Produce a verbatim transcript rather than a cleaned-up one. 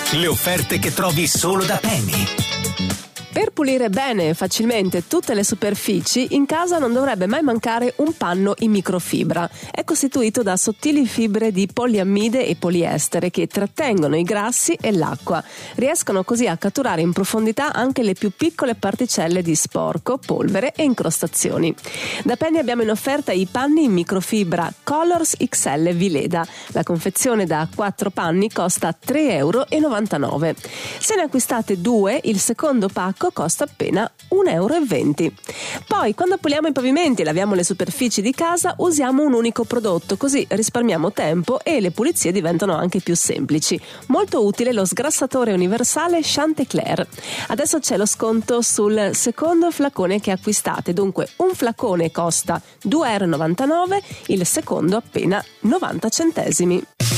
Le offerte che trovi solo da Penny. Per pulire bene e facilmente tutte le superfici, in casa non dovrebbe mai mancare un panno in microfibra. È costituito da sottili fibre di poliammide e poliestere che trattengono i grassi e l'acqua. Riescono così a catturare in profondità anche le più piccole particelle di sporco, polvere e incrostazioni. Da Penny abbiamo in offerta i panni in microfibra Colors X L Vileda. La confezione da quattro panni costa tre virgola novantanove euro. Se ne acquistate due, il secondo pacco costa appena un euro e venti. Poi, quando puliamo i pavimenti e laviamo le superfici di casa, usiamo un unico prodotto, così risparmiamo tempo e le pulizie diventano anche più semplici. Molto utile lo sgrassatore universale Chanticleer. Adesso c'è lo sconto sul secondo flacone che acquistate, dunque un flacone costa due virgola novantanove euro, il secondo appena novanta centesimi.